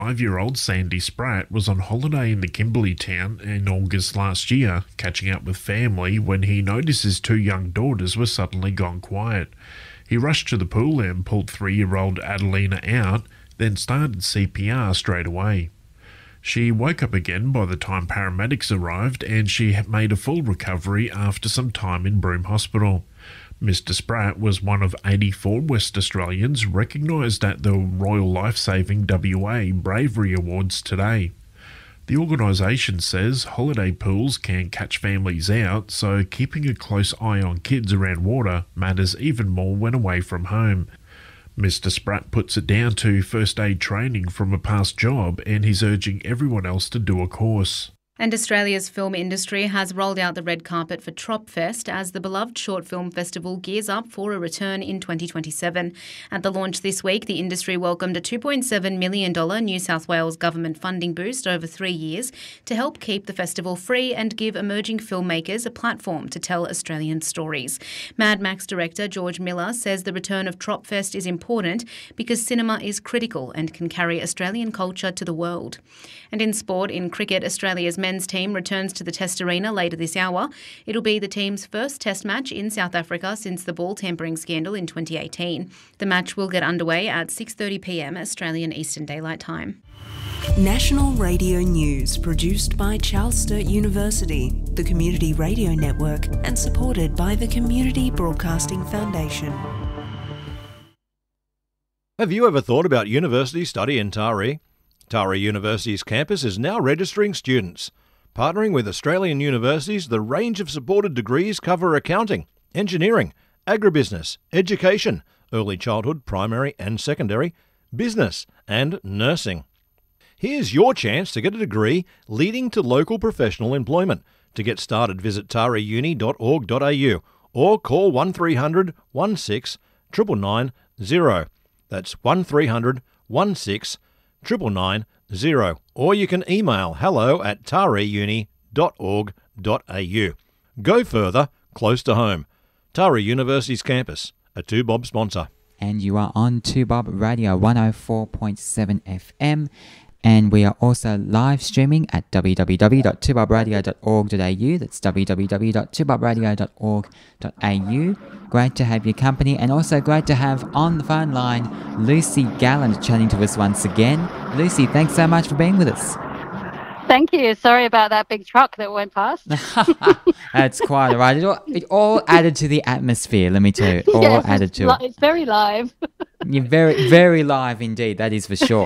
5-year-old Sandy Spratt was on holiday in the Kimberley town in August last year, catching up with family when he noticed his two young daughters were suddenly gone quiet. He rushed to the pool and pulled 3-year-old Adelina out, then started CPR straight away. She woke up again by the time paramedics arrived, and she had made a full recovery after some time in Broome Hospital. Mr. Spratt was one of 84 West Australians recognised at the Royal Lifesaving WA Bravery Awards today. The organisation says holiday pools can catch families out, so keeping a close eye on kids around water matters even more when away from home. Mr. Spratt puts it down to first aid training from a past job, and he's urging everyone else to do a course. And Australia's film industry has rolled out the red carpet for Tropfest as the beloved short film festival gears up for a return in 2027. At the launch this week, the industry welcomed a $2.7 million New South Wales government funding boost over 3 years to help keep the festival free and give emerging filmmakers a platform to tell Australian stories. Mad Max director George Miller says the return of Tropfest is important because cinema is critical and can carry Australian culture to the world. And in sport, in cricket, Australia's men's team returns to the Test Arena later this hour. It'll be the team's first Test match in South Africa since the ball tampering scandal in 2018. The match will get underway at 6:30pm Australian Eastern Daylight Time. National Radio News, produced by Charles Sturt University, the Community Radio Network, and supported by the Community Broadcasting Foundation. Have you ever thought about university study in Taree? Taree University's campus is now registering students. Partnering with Australian universities, the range of supported degrees cover accounting, engineering, agribusiness, education, early childhood, primary and secondary, business and nursing. Here's your chance to get a degree leading to local professional employment. To get started, visit tareeuni.org.au or call 1300 16 99990. That's 1300 16 99990, or you can email hello@tareeuni.org.au. Go further, close to home. Taree University's campus, a 2Bob sponsor. And you are on 2Bob Radio 104.7 FM. And we are also live streaming at www.2bobradio.org.au. That's www.2bobradio.org.au. Great to have your company, and also great to have on the phone line Lucy Gallant chatting to us once again. Lucy, thanks so much for being with us. Thank you. Sorry about that big truck that went past. That's quite all right. It all added to the atmosphere, let me tell you. All yes, added to it. It's very live. You're very, very live indeed, that is for sure.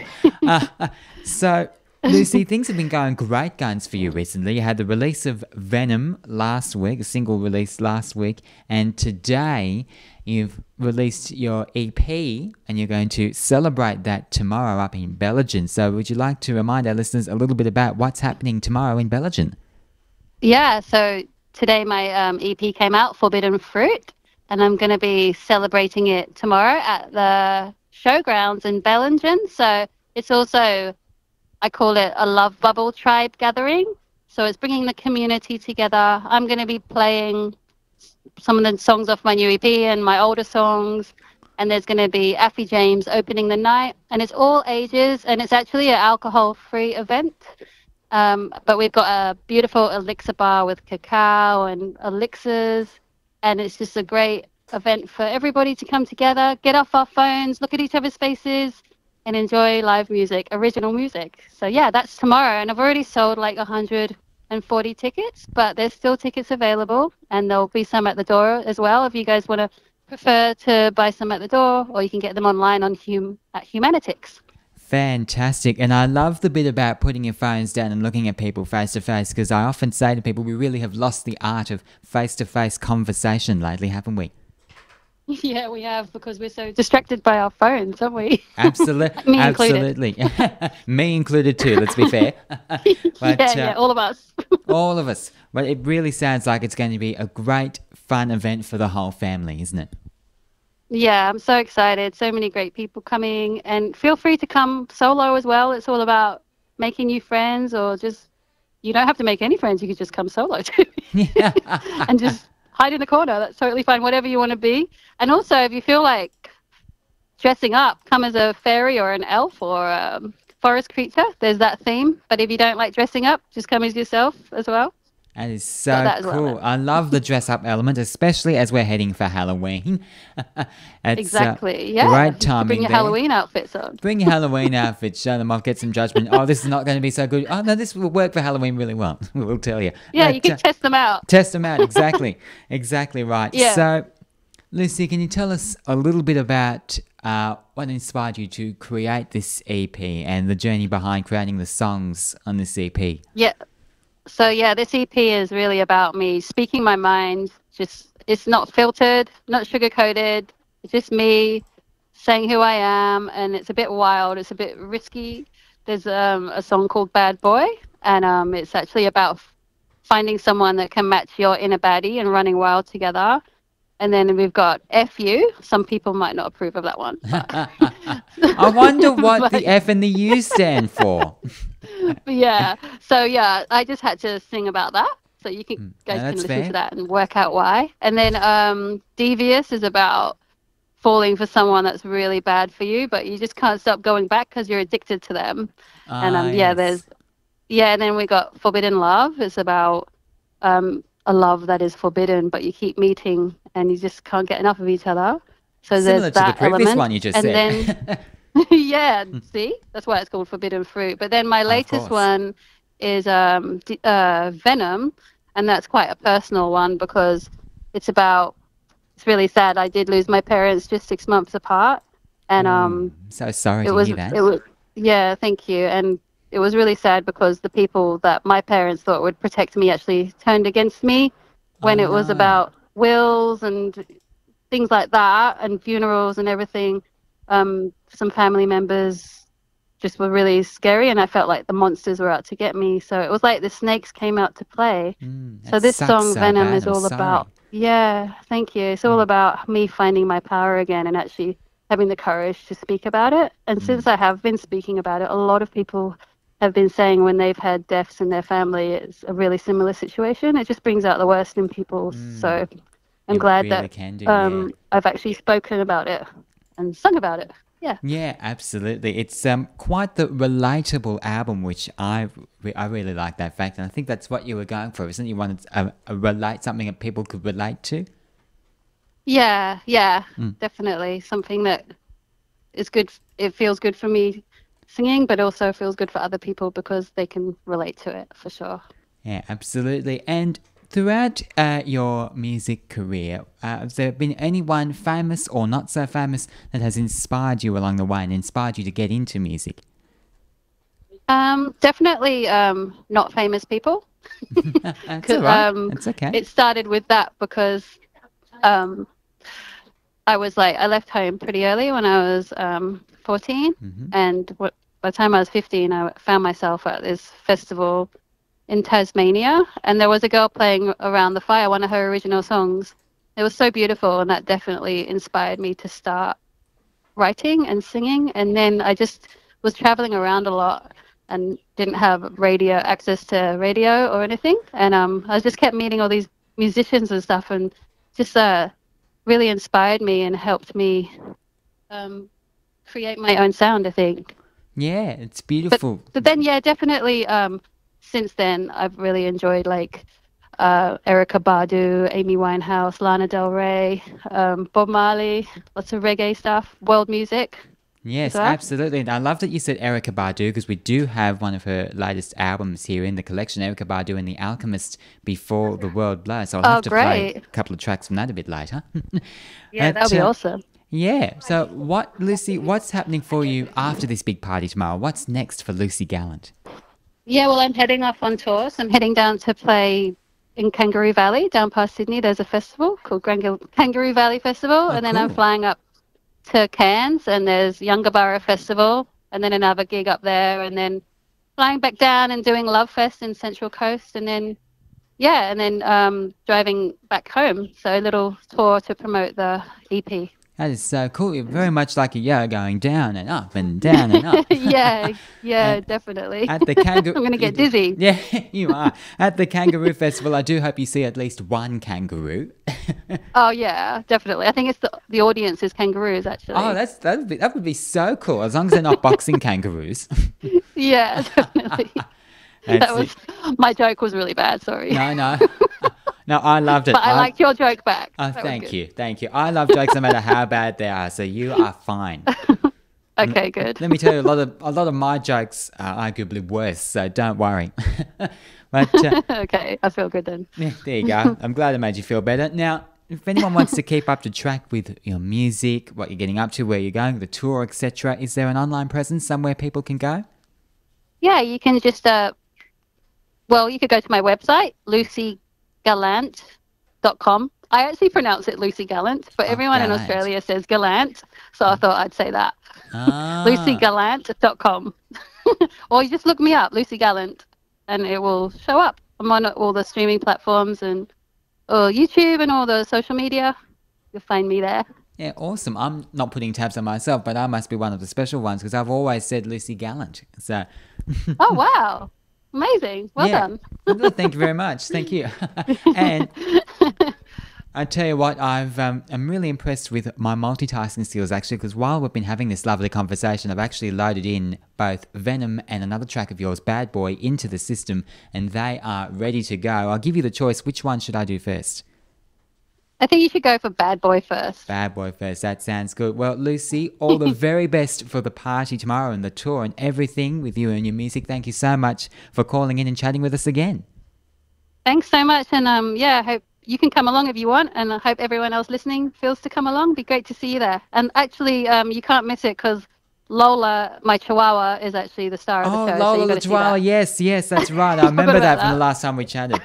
So, Lucy, things have been going great guns for you recently. You had the release of Venom last week, a single release last week, and today you've released your EP and you're going to celebrate that tomorrow up in Bellingen. So would you like to remind our listeners a little bit about what's happening tomorrow in Bellingen? Yeah, so today my EP came out, Forbidden Fruit, and I'm going to be celebrating it tomorrow at the showgrounds in Bellingen. So it's also, I call it a Love Bubble Tribe gathering. So it's bringing the community together. I'm going to be playing some of the songs off my new EP and my older songs. And there's going to be Affy James opening the night. And it's all ages, and it's actually an alcohol-free event. But we've got a beautiful elixir bar with cacao and elixirs. And it's just a great event for everybody to come together, get off our phones, look at each other's faces, and enjoy live music, original music. So yeah, that's tomorrow. And I've already sold like 140 tickets, but there's still tickets available, and there'll be some at the door as well if you guys want to prefer to buy some at the door, or you can get them online on at Humanitix. Fantastic. And I love the bit about putting your phones down and looking at people face to face, because I often say to people, we really have lost the art of face-to-face conversation lately, haven't we? Yeah, we have, because we're so distracted by our phones, aren't we? Absolutely. Me Absolutely. Me included too, let's be fair. But, yeah, all of us. All of us. But it really sounds like it's going to be a great, fun event for the whole family, isn't it? Yeah, I'm so excited. So many great people coming, and feel free to come solo as well. It's all about making new friends, or just, you don't have to make any friends. You could just come solo too. And just hide in the corner. That's totally fine. Whatever you want to be. And also, if you feel like dressing up, come as a fairy or an elf or a forest creature. There's that theme. But if you don't like dressing up, just come as yourself as well. That is Got so that as well, cool. then. I love the dress up element, especially as we're heading for Halloween. It's Exactly. Yeah. great You should timing bring your there. Halloween outfits on. Bring your Halloween outfit, show them off, get some judgment. Oh, this is not going to be so good. Oh, no, this will work for Halloween really well. We'll tell you. Yeah, But, you can test them out. test them out. Exactly. Exactly right. Yeah. So, Lucy, can you tell us a little bit about what inspired you to create this EP and the journey behind creating the songs on this EP? Yeah. So yeah, this EP is really about me speaking my mind. Just it's not filtered, not sugar coated. It's just me saying who I am, and it's a bit wild. It's a bit risky. There's a song called Bad Boy, and it's actually about finding someone that can match your inner baddie and running wild together. And then we've got F You. Some people might not approve of that one. But I wonder what the F and the U stand for. yeah. So yeah, I just had to sing about that. So you can guys no, can that's listen fair. to that and work out why. And then Devious is about falling for someone that's really bad for you, but you just can't stop going back because you're addicted to them. And Yes. and then we got Forbidden Love. It's about a love that is forbidden, but you keep meeting and you just can't get enough of each other. So Similar there's to the that previous element. one you just and said. then yeah, see, that's why it's called Forbidden Fruit. But then my latest course. one is Venom, and that's quite a personal one because it's really sad. I did lose my parents just 6 months apart, and So sorry it to was hear that. it was yeah, thank you. And it was really sad because the people that my parents thought would protect me actually turned against me when it was no. about wills and things like that and funerals and everything. Some family members just were really scary, and I felt like the monsters were out to get me. So it was like the snakes came out to play. So That this sucks song so Venom bad. is I'm all sorry. about thank you. It's all about me finding my power again and actually having the courage to speak about it. And since I have been speaking about it, a lot of people have been saying when they've had deaths in their family, it's a really similar situation. It just brings out the worst in people. So I'm It glad really that can do, yeah. I've actually spoken about it and sung about it. Yeah. Yeah, absolutely. It's quite the relatable album, which I really like that fact, and I think that's what you were going for, isn't it? You wanted a relate something that people could relate to. Yeah, definitely. Something that is good. It feels good for me singing, but also feels good for other people because they can relate to it for sure. Yeah, absolutely. And throughout your music career, has there been anyone famous or not so famous that has inspired you along the way and inspired you to get into music? Definitely not famous people. That's all right. That's okay. It started with that because I left home pretty early when I was 14, and by the time I was 15, I found myself at this festival in Tasmania, and there was a girl playing Around the Fire, one of her original songs. It was so beautiful, and that definitely inspired me to start writing and singing. And then I just was traveling around a lot and didn't have access to radio or anything, and I just kept meeting all these musicians and stuff, and just really inspired me and helped me create my own sound, I think. Yeah, it's beautiful. But then, yeah, definitely. Since then, I've really enjoyed Erykah Badu, Amy Winehouse, Lana Del Rey, Bob Marley, lots of reggae stuff, world music. Yes, as well. absolutely. And I love that you said Erykah Badu because we do have one of her latest albums here in the collection, Erykah Badu and The Alchemist, Before the World Blows. So I'll have to play great. a couple of tracks from that a bit later. Yeah, that would be awesome. Yeah. So Lucy, what's happening for you after this big party tomorrow? What's next for Lucy Gallant? Yeah, well, I'm heading off on tour. So I'm heading down to play in Kangaroo Valley, down past Sydney. There's a festival called Kangaroo Valley Festival. And then I'm cool. flying up to Cairns, and there's Yungaburra Festival, and then another gig up there, and then flying back down and doing Love Fest in Central Coast, and then driving back home. So a little tour to promote the EP. That is so cool. You're very much like a yo going down and up and down and up. Yeah, definitely. At the kangaroo, I'm going to get dizzy. Yeah, you are. At the Kangaroo Festival, I do hope you see at least one kangaroo. Oh, yeah, definitely. I think it's the audience is kangaroos, actually. Oh, that would be so cool, as long as they're not boxing kangaroos. Yeah, definitely. My joke was really bad, sorry. No. No, I loved it. But I liked your joke back. Oh, thank you. I love jokes no matter how bad they are, so you are fine. Okay, good. Let me tell you, a lot of my jokes are arguably worse, so don't worry. But Okay, I feel good then. yeah, there you go. I'm glad it made you feel better. Now, if anyone wants to keep up to track with your music, what you're getting up to, where you're going, the tour, etc., is there an online presence somewhere people can go? Yeah, you can just, you could go to my website, lucygallant.com. I actually pronounce it Lucy Gallant, but everyone in Gallant. Australia says Gallant, so I thought I'd say that. Ah. lucygallant.com. Or you just look me up, Lucy Gallant, and it will show up. I'm on all the streaming platforms and YouTube and all the social media. You'll find me there. Yeah, awesome. I'm not putting tabs on myself, but I must be one of the special ones because I've always said Lucy Gallant. So, Oh, wow. Amazing. Well yeah. done. Well, thank you very much. Thank you. And I tell you what, I'm really impressed with my multitasking skills actually, because while we've been having this lovely conversation, I've actually loaded in both Venom and another track of yours, Bad Boy, into the system, and they are ready to go. I'll give you the choice. Which one should I do first? I think you should go for Bad Boy first. Bad Boy first. That sounds good. Well, Lucy, all the very best for the party tomorrow and the tour and everything with you and your music. Thank you so much for calling in and chatting with us again. Thanks so much. And I hope you can come along if you want. And I hope everyone else listening feels to come along. Be great to see you there. And actually, you can't miss it because Lola, my Chihuahua, is actually the star of the show. Lola the Chihuahua. Yes, that's right. I remember that from the last time we chatted.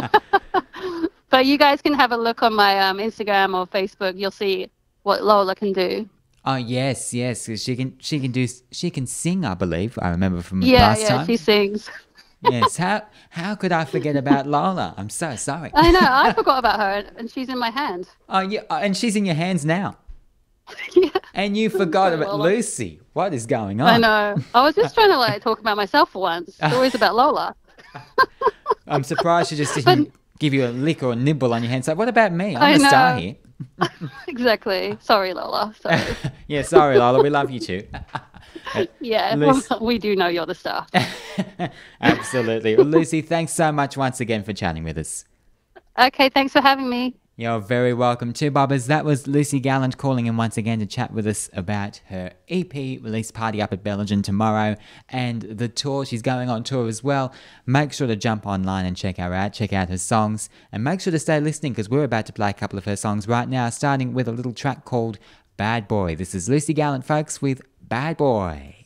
But you guys can have a look on my Instagram or Facebook. You'll see what Lola can do. Oh yes, 'cause she can sing, I believe. I remember from last time. Yeah, she sings. Yes. How could I forget about Lola? I'm so sorry. I know. I forgot about her, and she's in my hand. Oh yeah, and she's in your hands now. Yeah. And you forgot Sorry, about Lola. Lucy. What is going on? I know. I was just trying to talk about myself for once. It's always about Lola. I'm surprised she just didn't give you a lick or a nibble on your hand. So what about me? I'm I the star know. here. Exactly. Sorry, Lola. Sorry. Yeah, sorry, Lola. We love you too. Yeah, Lucy- we do know you're the star. Absolutely. Well, Lucy, thanks so much once again for chatting with us. Okay, thanks for having me. You're very welcome too, Bobbers. That was Lucy Gallant calling in once again to chat with us about her EP release party up at Bellingen tomorrow and the tour. She's going on tour as well. Make sure to jump online and check her out, check out her songs, and make sure to stay listening because we're about to play a couple of her songs right now, starting with a little track called Bad Boy. This is Lucy Gallant, folks, with Bad Boy.